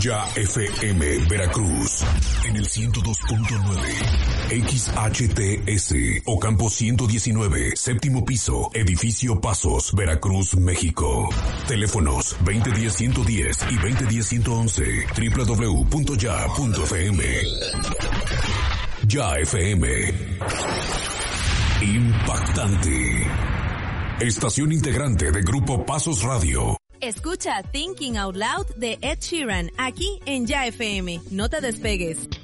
Ya FM Veracruz en el 102.9 XHTS Ocampo 119, séptimo piso, edificio Pasos, Veracruz, México. Teléfonos 2010-110 y 2010-111, www.ya.fm. Ya FM. Impactante. Estación integrante de Grupo Pasos Radio. Escucha Thinking Out Loud de Ed Sheeran aquí en Ya FM. No te despegues.